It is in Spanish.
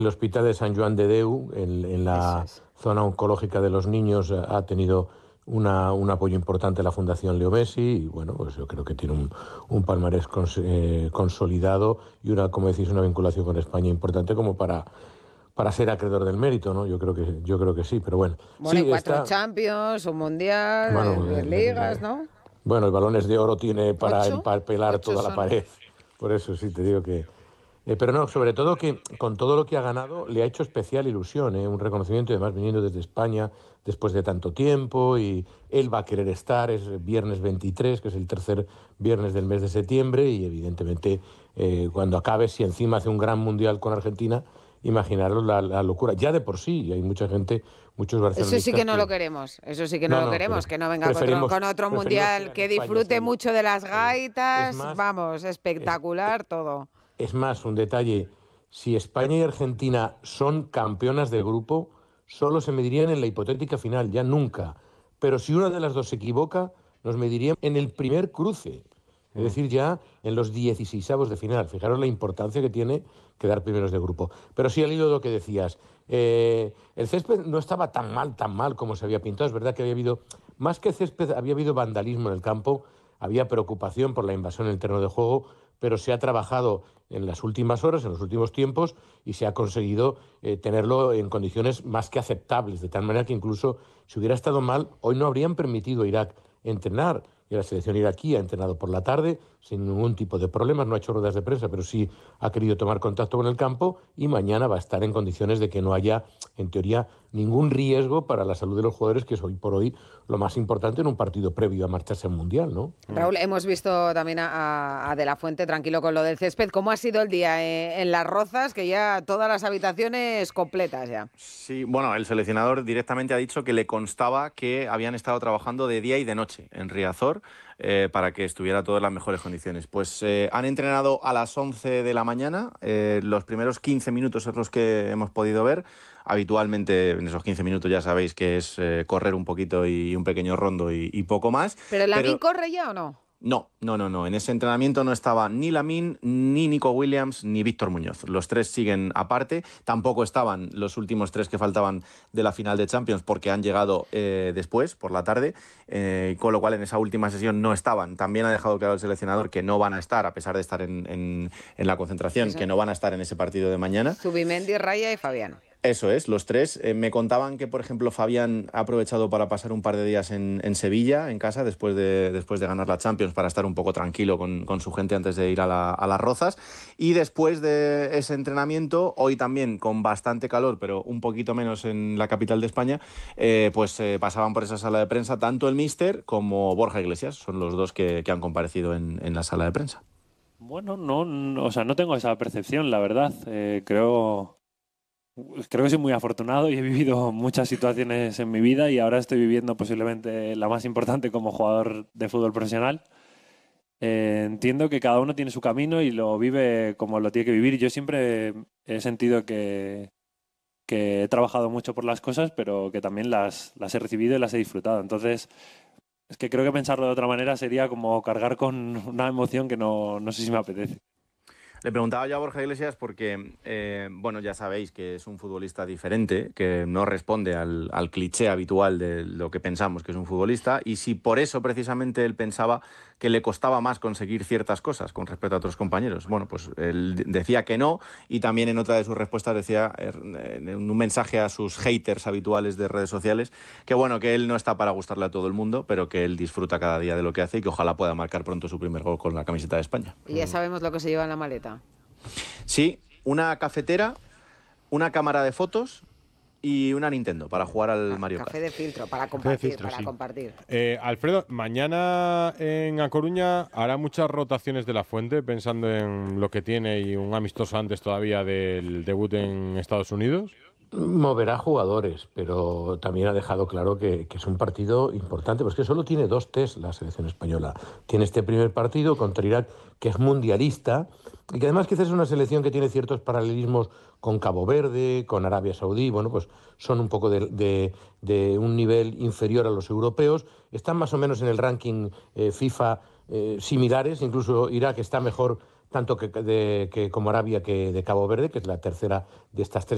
El Hospital de Sant Joan de Déu, en Eso la es. zona oncológica de los niños, ha tenido un apoyo importante la Fundación Leo Messi y bueno, pues yo creo que tiene un palmarés consolidado y como decís, una vinculación con España importante como para ser acreedor del mérito, ¿no? Yo creo que sí, pero bueno. Bueno, y Sí, 4 está, Champions, un Mundial, bueno, 10 ligas, ¿no? bueno, el Balones de Oro tiene para 8, empapelar 8 toda la son. pared. Por eso sí te digo que... pero no, sobre todo que con todo lo que ha ganado le ha hecho especial ilusión, ¿eh? Un reconocimiento, además viniendo desde España después de tanto tiempo, y él va a querer estar, es viernes 23, que es el tercer viernes del mes de septiembre, y evidentemente cuando acabe, si encima hace un gran mundial con Argentina, imaginaros la locura. Ya de por sí, hay mucha gente, muchos Eso sí barcelonistas que no lo que... queremos, eso sí que no No, lo no, queremos, que no venga preferimos, con otro preferimos que mundial, gane que España, disfrute Sevilla. mucho de las Sí. Es gaitas, más, vamos, es, espectacular todo. es más, un detalle, si España y Argentina son campeonas de grupo, solo se medirían en la hipotética final, ya nunca. Pero si una de las dos se equivoca, nos medirían en el primer cruce, es decir, ya en los 16avos de final. Fijaros la importancia que tiene quedar primeros de grupo. Pero sí, al hilo de lo que decías, el césped no estaba tan mal como se había pintado. Es verdad que había habido, más que césped, había habido vandalismo en el campo, había preocupación por la invasión en el terreno de juego, pero se ha trabajado en las últimas horas, en los últimos tiempos, y se ha conseguido tenerlo en condiciones más que aceptables, de tal manera que incluso si hubiera estado mal, hoy no habrían permitido a Irak entrenar. Y la selección iraquí ha entrenado por la tarde sin ningún tipo de problemas, no ha hecho ruedas de prensa, pero sí ha querido tomar contacto con el campo, y mañana va a estar en condiciones de que no haya, en teoría, ningún riesgo para la salud de los jugadores, que es hoy por hoy lo más importante en un partido previo a marcharse al Mundial, ¿no? Raúl, hemos visto también a De la Fuente tranquilo con lo del césped. ¿Cómo ha sido el día en Las Rozas? Que ya todas las habitaciones completas ya. Sí, bueno, el seleccionador directamente ha dicho que le constaba que habían estado trabajando de día y de noche en Riazor para que estuviera todo en las mejores condiciones. Pues han entrenado a las 11 de la mañana, los primeros 15 minutos es los que hemos podido ver. Habitualmente en esos 15 minutos ya sabéis que es correr un poquito y un pequeño rondo y poco más. ¿Pero Lamine Pero corre ya o no? no. En ese entrenamiento no estaba ni Lamine, ni Nico Williams, ni Víctor Muñoz. Los tres siguen aparte. Tampoco estaban los últimos tres que faltaban de la final de Champions porque han llegado después, por la tarde, con lo cual en esa última sesión no estaban. También ha dejado claro el seleccionador que no van a estar, a pesar de estar en la concentración, Eso. que no van a estar en ese partido de mañana. Zubimendi, Raya y Fabián. Eso es, los tres. Me contaban que, por ejemplo, Fabián ha aprovechado para pasar un par de días en Sevilla, en casa, después de ganar la Champions, para estar un poco tranquilo con su gente antes de ir a Las Rozas. Y después de ese entrenamiento, hoy también con bastante calor, pero un poquito menos en la capital de España, pasaban por esa sala de prensa tanto el míster como Borja Iglesias. Son los dos que han comparecido en la sala de prensa. Bueno, o sea, no tengo esa percepción, la verdad. Creo que soy muy afortunado y he vivido muchas situaciones en mi vida y ahora estoy viviendo posiblemente la más importante como jugador de fútbol profesional. Entiendo que cada uno tiene su camino y lo vive como lo tiene que vivir. Yo siempre he sentido que he trabajado mucho por las cosas, pero que también las he recibido y las he disfrutado. Entonces, es que creo que pensarlo de otra manera sería como cargar con una emoción que no sé si me apetece. Le preguntaba yo a Borja Iglesias porque, bueno, ya sabéis que es un futbolista diferente, que no responde al cliché habitual de lo que pensamos que es un futbolista, y si por eso precisamente él pensaba que le costaba más conseguir ciertas cosas con respecto a otros compañeros. Bueno, pues él decía que no, y también en otra de sus respuestas decía, en un mensaje a sus haters habituales de redes sociales, que bueno, que él no está para gustarle a todo el mundo, pero que él disfruta cada día de lo que hace y que ojalá pueda marcar pronto su primer gol con la camiseta de España. Y ya sabemos lo que se lleva en la maleta. Sí, una cafetera, una cámara de fotos y una Nintendo para jugar al Mario Kart. Café de filtro, para compartir, sí. compartir. Alfredo, mañana en A Coruña hará muchas rotaciones de La Fuente, pensando en lo que tiene y un amistoso antes todavía del debut en Estados Unidos. Moverá jugadores, pero también ha dejado claro que es un partido importante, porque solo tiene 2 test la selección española. Tiene este primer partido contra Irak, que es mundialista, y que además quizás es una selección que tiene ciertos paralelismos con Cabo Verde, con Arabia Saudí. Bueno, pues son un poco de un nivel inferior a los europeos. Están más o menos en el ranking FIFA similares, incluso Irak está mejor tanto que como Arabia que de Cabo Verde, que es la tercera de estas 3